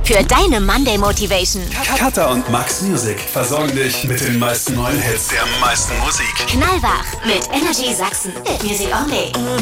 für deine Monday Motivation. Katha und Max Music versorgen dich mit den meisten neuen Hits der meisten Musik. Knallwach mit Energy Sachsen. Hit Music Only.